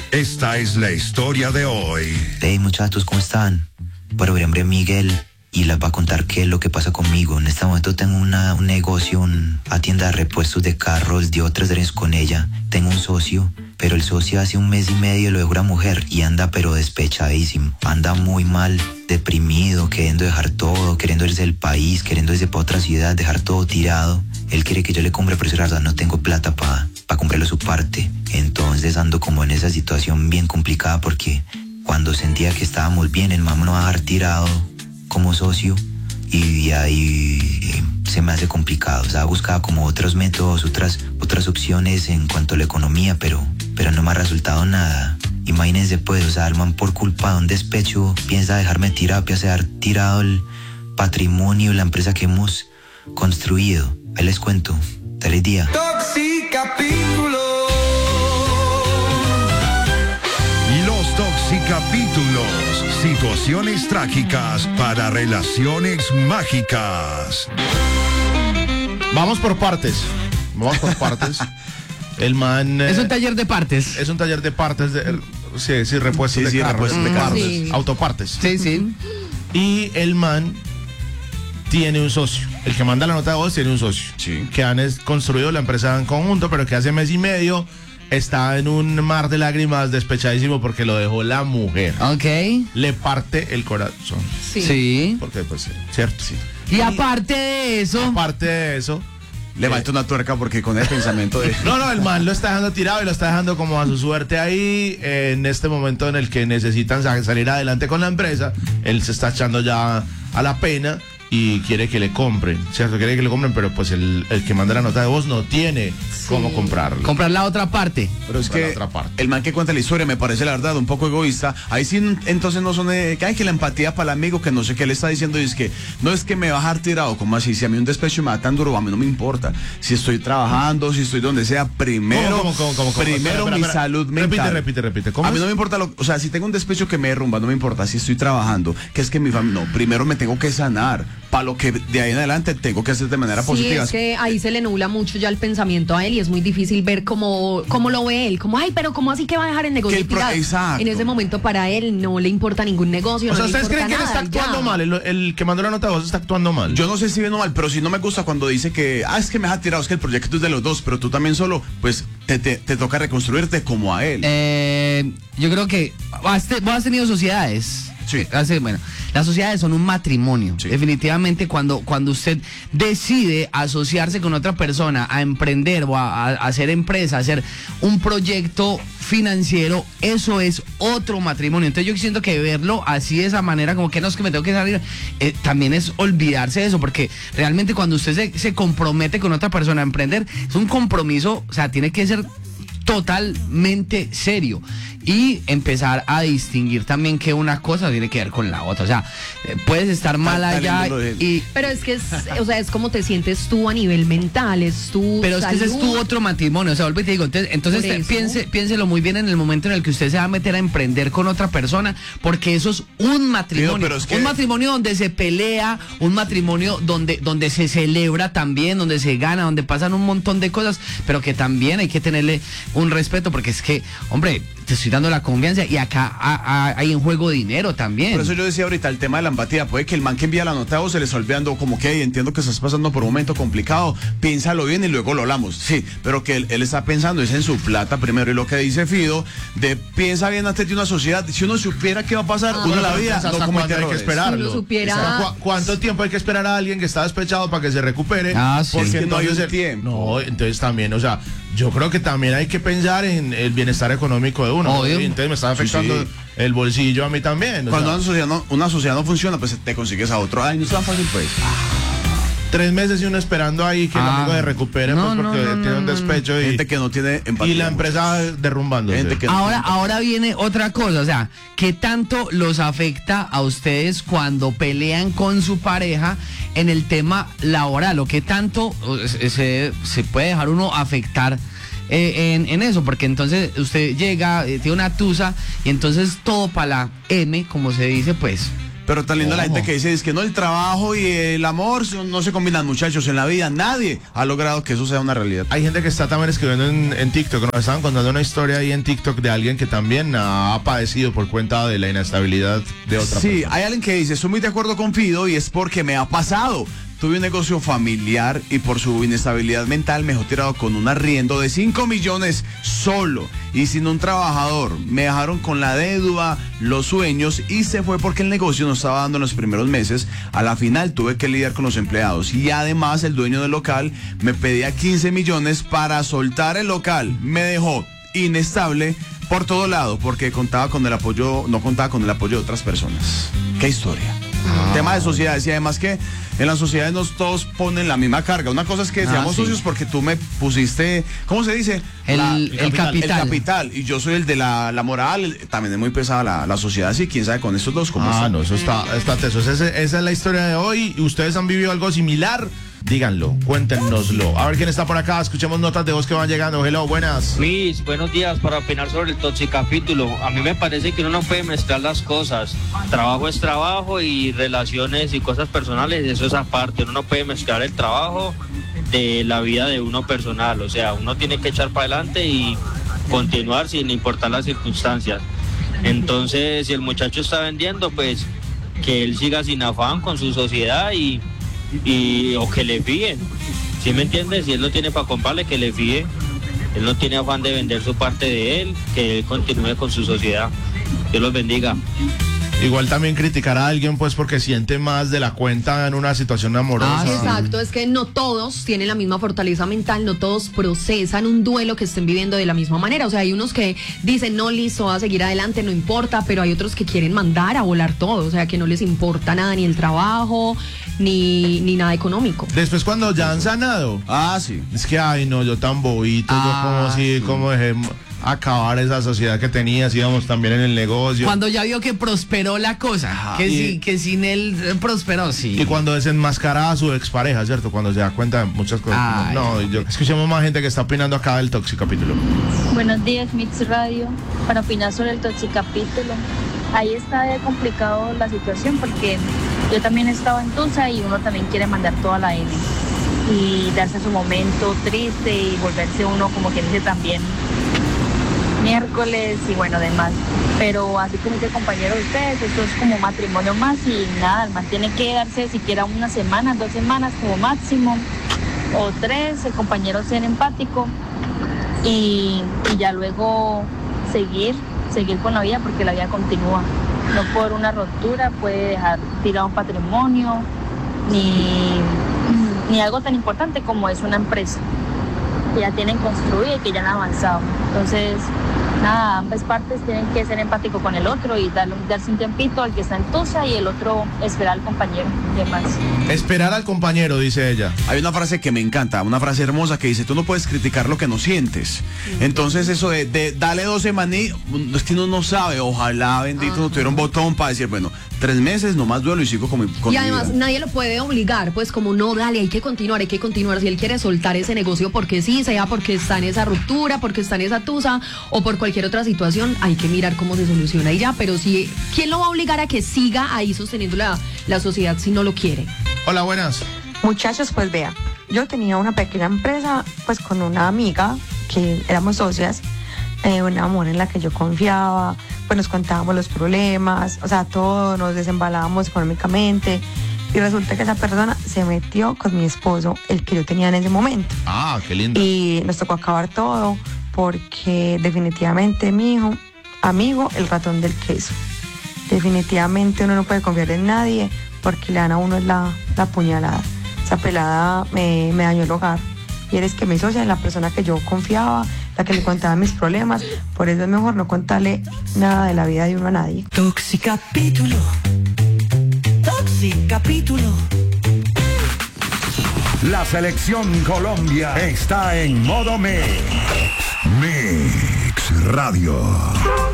Esta es la historia de hoy. Hey muchachos, ¿cómo están? Bueno, mi nombre es Miguel y les voy a contar qué es lo que pasa conmigo. En este momento tengo un negocio, una tienda de repuestos de carros, llevo 3 años con ella. Tengo un socio, pero el socio hace 1 mes y medio lo dejó una mujer y anda pero despechadísimo. Anda muy mal, deprimido, queriendo dejar todo, queriendo irse del país, queriendo irse para otra ciudad, dejar todo tirado. Él quiere que yo le compre, pero la verdad no tengo plata para comprarle su parte. Entonces ando como en esa situación bien complicada porque cuando sentía que estábamos bien, el mamá nos va a dejar tirado como socio y ahí se me hace complicado. O sea, buscaba como otros métodos, otras opciones en cuanto a la economía, pero no me ha resultado nada. Imagínense pues, o sea, el man por culpa de un despecho piensa dejarme tirado, piensa dejar tirado el patrimonio, la empresa que hemos construido. Ahí les cuento. Feliz día. Los Toxicapítulos. Situaciones trágicas para relaciones mágicas. Vamos por partes. El man... es un taller de partes. Es un taller de partes, sí, repuestos de carros. Repuestos de carros. Sí. Autopartes. Sí. Y el man tiene un socio. El que manda la nota de voz tiene un socio. Sí. Que han construido la empresa en conjunto, pero que hace mes y medio está en un mar de lágrimas, despechadísimo porque lo dejó la mujer. Ok. Le parte el corazón. Sí. Porque, pues, cierto. Sí. Y aparte de eso, Le falta una tuerca porque con el pensamiento de... No, el man lo está dejando tirado y lo está dejando como a su suerte ahí. En este momento en el que necesitan salir adelante con la empresa, él se está echando ya a la pena y quiere que le compren, ¿cierto? Quiere que le compren, pero pues el que manda la nota de voz no tiene cómo comprarlo. comprar la otra parte. Pero es Para que la otra parte. el man que cuenta la historia me parece la verdad un poco egoísta. Ahí sí, entonces no son que hay que la empatía para el amigo que no sé qué le está diciendo y es que no es que me va a dejar tirado, como así, si a mí un despecho me da tan duro, a mí no me importa. Si estoy trabajando, si estoy donde sea, primero primero Espera. mi salud mental. Repite. ¿Cómo A mí es? no me importa, o sea, si tengo un despecho que me derrumba, no me importa si estoy trabajando, que es que mi familia, no, primero me tengo que sanar, para lo que de ahí en adelante tengo que hacer de manera positiva. Es que ahí se le nubla mucho ya el pensamiento a él y es muy difícil ver cómo lo ve él, como, ay, pero ¿cómo así que va a dejar el negocio tirado? Exacto. En ese momento para él no le importa ningún negocio, O sea, no le ¿ustedes importa creen que él está nada, actuando ya. mal? El que mandó la nota de voz está actuando mal. Yo no sé si bien o mal, pero si no me gusta cuando dice que, es que me deja tirado, es que el proyecto es de los dos, pero tú también solo, pues te toca reconstruirte como a él. Yo creo que vos has tenido sociedades. Sí. Bueno, las sociedades son un matrimonio. Sí. Definitivamente cuando usted decide asociarse con otra persona a emprender o a hacer empresa, a hacer un proyecto financiero, eso es otro matrimonio. Entonces yo siento que verlo así de esa manera, como que no es que me tengo que salir, también es olvidarse de eso, porque realmente cuando usted se compromete con otra persona a emprender, es un compromiso, o sea, tiene que ser totalmente serio y empezar a distinguir también que una cosa tiene que ver con la otra. O sea, puedes estar mal allá y... Pero es que es como te sientes tú a nivel mental, es tu Pero es que ese es tu salud. otro matrimonio, o sea, vuelve y te digo, entonces piénselo muy bien en el momento en el que usted se va a meter a emprender con otra persona, porque eso es un matrimonio, pero es que... un matrimonio donde se pelea, un matrimonio donde se celebra también, donde se gana, donde pasan un montón de cosas, pero que también hay que tenerle un respeto, porque es que, hombre, te estoy dando la confianza y acá hay en juego dinero también. Por eso yo decía ahorita el tema de la empatía, puede que el man que envía la nota o se le está olvidando como que entiendo que estás pasando por un momento complicado, piénsalo bien y luego lo hablamos, sí, pero que él está pensando es en su plata primero y lo que dice Fido, piensa bien antes de una sociedad, si uno supiera qué va a pasar, uno en la vida ¿hasta no comete cuándo hay que errores. esperarlo? Si uno supiera- Exacto. ¿Cuánto tiempo hay que esperar a alguien que está despechado para que se recupere? Sí. Es que no hay entonces un tiempo. No, entonces también, o sea, yo creo que también hay que pensar en el bienestar económico de uno. Obvio. ¿No? Y entonces me está afectando Sí. el bolsillo a mí también. Cuando sea, una sociedad no funciona, pues te consigues a otro. Ay, no es tan fácil pues. 3 meses y uno esperando ahí que el amigo se recupere, No, pues porque tiene un despecho Gente que no tiene empatía. y la empresa derrumbándose. Gente que Ahora viene otra cosa, o sea, ¿qué tanto los afecta a ustedes cuando pelean con su pareja en el tema laboral? ¿O qué tanto se puede dejar uno afectar en eso? Porque entonces usted llega, tiene una tusa y entonces todo para la M, como se dice, pues Pero tan linda la gente que dice es que no, el trabajo y el amor no se combinan, muchachos, en la vida. Nadie ha logrado que eso sea una realidad. Hay gente que está también escribiendo en TikTok. Nos estaban contando una historia ahí en TikTok de alguien que también ha padecido por cuenta de la inestabilidad de otra Sí, persona. hay alguien que dice, estoy muy de acuerdo con Fido y es porque me ha pasado. Tuve un negocio familiar y por su inestabilidad mental me dejó tirado con un arriendo de 5 millones solo y sin un trabajador. Me dejaron con la deuda, los sueños y se fue porque el negocio no estaba dando en los primeros meses. A la final tuve que lidiar con los empleados y además el dueño del local me pedía 15 millones para soltar el local. Me dejó inestable por todo lado porque no contaba con el apoyo de otras personas. ¡Qué historia! Tema de sociedades y además que en las sociedades no todos ponen la misma carga. Una cosa es que seamos sí. socios porque tú me pusiste, ¿cómo se dice? El capital. El capital y yo soy el de la moral. También es muy pesada la sociedad, sí, quién sabe con estos dos cómo están. No, eso está teso. Esa es la historia de hoy. ¿Ustedes han vivido algo similar? Díganlo, cuéntenoslo. A ver quién está por acá. Escuchemos notas de voz que van llegando. Hello, buenas. Luis, buenos días. Para opinar sobre el toxicapítulo, a mí me parece que uno no puede mezclar las cosas. Trabajo es trabajo y relaciones y cosas personales, eso es aparte. Uno no puede mezclar el trabajo de la vida de uno personal. O sea, uno tiene que echar para adelante y continuar sin importar las circunstancias. Entonces, si el muchacho está vendiendo, pues que él siga sin afán con su sociedad y o que le fíen, ¿sí me entiendes? Si él no tiene para comprarle, que le fíe. Él no tiene afán de vender su parte de él, que él continúe con su sociedad. Dios los bendiga. Igual también criticar a alguien pues porque siente más de la cuenta en una situación amorosa. Exacto, es que no todos tienen la misma fortaleza mental, no todos procesan un duelo que estén viviendo de la misma manera. O sea, hay unos que dicen, no, listo, a seguir adelante, no importa, pero hay otros que quieren mandar a volar todo, o sea, que no les importa nada, ni el trabajo, ni nada económico. Después cuando ya han sanado, Sí. es que, ay no, yo tan bobito, yo como dejé acabar esa sociedad que tenías, íbamos también en el negocio. Cuando ya vio que prosperó la cosa, que sin él prosperó, sí. Y cuando desenmascara a su expareja, ¿cierto? Cuando se da cuenta de muchas cosas. Escuchemos más gente que está opinando acá del Toxicapítulo. Buenos días, Mix Radio. Para opinar sobre el Toxicapítulo, ahí está complicado la situación porque yo también he estado en Tusa y uno también quiere mandar toda la N y darse su momento triste y volverse uno como que dice también miércoles y bueno, demás. Pero así como dice el compañero de ustedes, esto es como matrimonio más y nada, el man tiene que darse siquiera una semana, 2 semanas como máximo, o 3, el compañero ser empático y ya luego seguir con la vida porque la vida continúa. No por una ruptura puede dejar tirado un patrimonio ni algo tan importante como es una empresa que ya tienen construida y que ya han avanzado. Entonces, nada, ambas partes tienen que ser empáticos con el otro y darse un tiempito al que está en Tusa y el otro esperar al compañero y demás. Esperar al compañero, dice ella. Hay una frase que me encanta, una frase hermosa que dice, tú no puedes criticar lo que no sientes. Entonces eso de dale 2 semanas, es que uno no sabe, ojalá bendito no tuviera un botón para decir, bueno, 3 meses, nomás duelo y sigo con mi Y además vida. nadie lo puede obligar, pues como no, dale, hay que continuar. Si él quiere soltar ese negocio porque sí, sea porque está en esa ruptura, porque está en esa tusa o por cualquier otra situación, hay que mirar cómo se soluciona y ya. Pero sí, ¿quién lo va a obligar a que siga ahí sosteniendo la sociedad si no lo quiere? Hola, buenas. Muchachos, pues vea, yo tenía una pequeña empresa pues con una amiga que éramos socias, un amor en la que yo confiaba, pues nos contábamos los problemas, o sea, todo, nos desembalábamos económicamente y resulta que esa persona se metió con mi esposo, el que yo tenía en ese momento. Ah, qué lindo. Y nos tocó acabar todo porque definitivamente mi hijo, amigo, el ratón del queso. Definitivamente uno no puede confiar en nadie porque le dan a uno la puñalada. Esa pelada me dañó el hogar. Y eres que mi socia es la persona que yo confiaba, la que le contaba mis problemas. Por eso es mejor no contarle nada de la vida de uno a nadie. Toxicapítulo. Toxicapítulo. La selección Colombia está en modo Mix Radio.